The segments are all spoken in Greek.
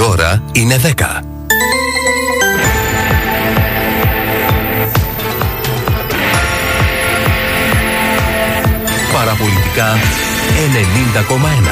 ώρα είναι 10. Παραπολιτικά 90,1.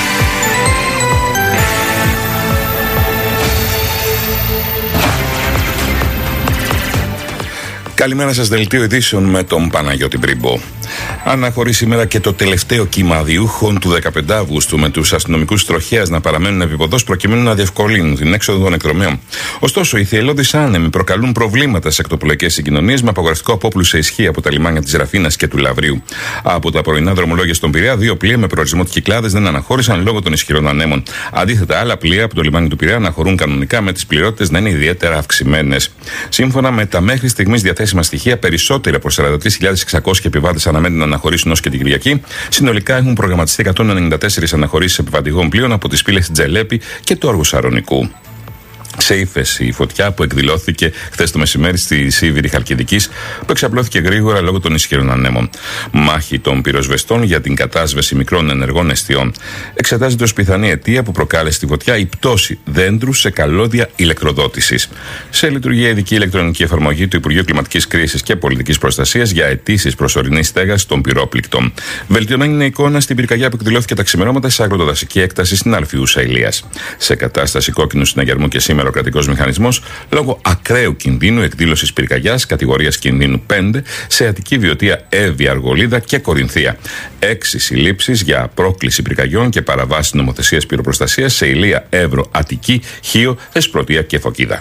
Καλημέρα σας, δελτίο ειδήσεων με τον Παναγιώτη Μπριμπό. Αναχωρεί σήμερα και το τελευταίο κύμα αδιούχων του 15 Αυγούστου, με τους αστυνομικούς τροχέας να παραμένουν επιποδός προκειμένου να διευκολύνουν την έξοδο των εκδρομέων. Ωστόσο, οι θυελλώδεις άνεμοι προκαλούν προβλήματα σε ακτοπλοϊκές συγκοινωνίες, με απαγορευτικό απόπλου σε ισχύ από τα λιμάνια της Ραφίνας και του Λαυρίου. Από τα πρωινά δρομολόγια στον Πειραιά, 2 πλοία με προορισμό τις Κυκλάδες δεν αναχώρησαν λόγω των ισχυρών ανέμων. Αντίθετα, άλλα πλοία από το λιμάνι του Πειραιά αναχωρούν κανονικά, με τις πληρότητες να είναι ιδιαίτερα αυξημένες. Σύμφωνα με τα μέχρι στιγμής διαθέσιμα στοιχεία, περισσότεροι από 43.600 επιβάτες αναμένουν να αναχωρήσουν ως και την Κυριακή. Συνολικά έχουν προγραμματιστεί 194 αναχωρήσεις επιβατικών πλοίων από τις πύλες Τζελέπη και του Όργου Σαρονικού. Σε ύφεση η φωτιά που εκδηλώθηκε χθες το μεσημέρι στη Σίβηρη Χαλκιδικής, που εξαπλώθηκε γρήγορα λόγω των ισχυρών ανέμων. Μάχη των πυροσβεστών για την κατάσβεση μικρών ενεργών εστιών. Εξετάζεται ως πιθανή αιτία που προκάλεσε τη φωτιά η πτώση δέντρου σε καλώδια ηλεκτροδότησης. Σε λειτουργία ειδική ηλεκτρονική εφαρμογή του Υπουργείου Κλιματικής Κρίσης και Πολιτικής Προστασίας για αιτήσεις προσωρινής στέγασης των πυρόπληκτων. Βελτιωμένη είναι η εικόνα στην πυρκαγιά που εκδηλώθηκε τα ξημερώματα σε αγροτοδασική έκταση στην Αλφιούσα Ηλίας. Σε κατάσταση κόκκινου συναγερμού και σήμερα ο κρατικός μηχανισμός λόγω ακραίου κινδύνου εκδήλωσης πυρκαγιάς κατηγορίας κινδύνου 5 σε Αττική, Βιωτία, Εύβοια, Αργολίδα και Κορινθία. 6 συλλήψεις για πρόκληση πυρκαγιών και παραβάση νομοθεσίας πυροπροστασίας σε Ηλία, Εύρο, Αττική, Χίο, Θεσπρωτεία και Φωκίδα.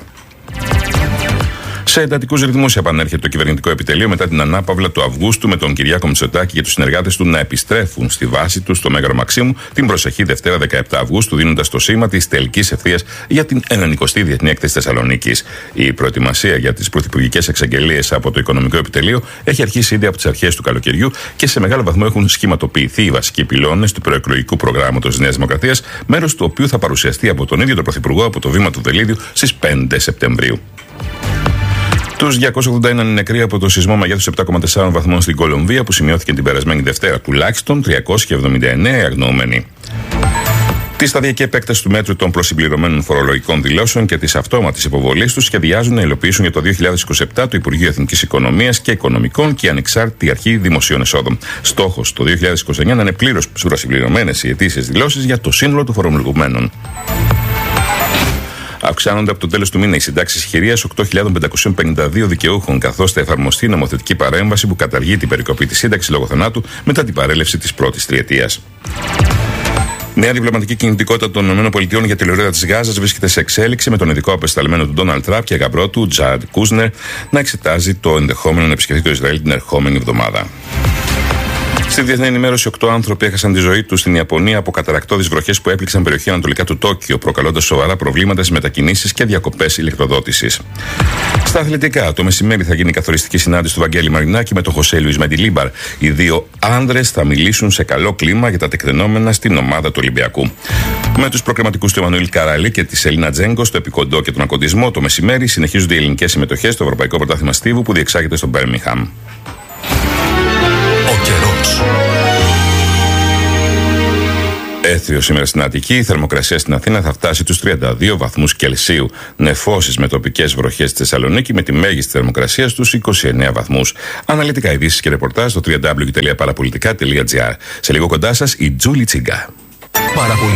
Σε εντατικούς ρυθμούς επανέρχεται το κυβερνητικό επιτελείο μετά την ανάπαυλα του Αυγούστου, με τον Κυριάκο Μητσοτάκη και τους συνεργάτες του να επιστρέφουν στη βάση του στο Μέγαρο Μαξίμου την προσεχή Δευτέρα 17 Αυγούστου, δίνοντας το σήμα της τελικής ευθείας για την 90η Διεθνή Έκθεση Θεσσαλονίκης. Η προετοιμασία για τις πρωθυπουργικές εξαγγελίες από το Οικονομικό Επιτελείο έχει αρχίσει ήδη από τις αρχές του καλοκαιριού και σε μεγάλο βαθμό έχουν σχηματοποιηθεί οι βασικοί πυλώνες του προεκλογικού προγράμματος της Νέας Δημοκρατίας, μέρος του οποίου θα παρουσιαστεί από τον ίδιο τον Πρωθυπουργό από το βήμα του Βελίδιου στις 5 Σεπτεμβρίου. Τους 281 είναι νεκροί από το σεισμό μεγέθους 7,4 βαθμών στην Κολομβία που σημειώθηκε την περασμένη Δευτέρα, τουλάχιστον 379 αγνοούμενοι. Τη σταδιακή επέκταση του μέτρου των προσυμπληρωμένων φορολογικών δηλώσεων και της αυτόματης υποβολής τους σχεδιάζουν να υλοποιήσουν για το 2027 το Υπουργείο Εθνικής Οικονομίας και Οικονομικών και η Ανεξάρτητη Αρχή Δημοσίων Εσόδων. Στόχος το 2029 να είναι πλήρως προσυμπληρωμένες οι αιτήσεις δηλώσεις για το σύνολο των φορολογουμένων. Αυξάνονται από το τέλος του μήνα οι συντάξεις χειρίας 8.552 δικαιούχων, καθώς θα εφαρμοστεί η νομοθετική παρέμβαση που καταργεί την περικοπή της σύνταξης λόγω θανάτου μετά την παρέλευση της πρώτης τριετίας. Νέα διπλωματική κινητικότητα των ΗΠΑ για τη λωρίδα της Γάζας βρίσκεται σε εξέλιξη, με τον ειδικό απεσταλμένο του Ντόναλντ Τραμπ και γαμπρό του Τζαρντ Κούσνερ να εξετάζει το ενδεχόμενο να επισκεφθεί το Ισραήλ την ερχόμενη εβδομάδα. Στη διεθνή ενημέρωση, 8 άνθρωποι έχασαν τη ζωή τους στην Ιαπωνία από καταρρακτώδεις βροχές που έπληξαν περιοχή ανατολικά του Τόκιο, προκαλώντας σοβαρά προβλήματα στις μετακινήσεις και διακοπές ηλεκτροδότησης. Στα αθλητικά, το μεσημέρι θα γίνει η καθοριστική συνάντηση του Βαγγέλη Μαρινάκη με τον Χωσέ Λουίς Μεντιλίμπαρ. Οι δύο άνδρες θα μιλήσουν σε καλό κλίμα για τα τεκτενόμενα στην ομάδα του Ολυμπιακού. Με τους προκριματικούς του Εμμανουήλ Καραλή και τη Ελίνα Τζέγκο στο επικοντό και τον ακοντισμό, το μεσημέρι συνεχίζονται οι ελληνικές συμμετοχές στο Ευρωπαϊκό Πρωτάθλημα Στίβου που διεξάγεται στο Μπέρμιγχαμ. Έθριο σήμερα στην Αττική, η θερμοκρασία στην Αθήνα θα φτάσει τους 32 βαθμούς Κελσίου. Νεφώσεις με τοπικές βροχές στη Θεσσαλονίκη, με τη μέγιστη θερμοκρασία στους 29 βαθμούς. Αναλυτικά ειδήσεις και ρεπορτάζ στο www.parapolitica.gr. Σε λίγο κοντά σας η Τζούλη Τσίγκα.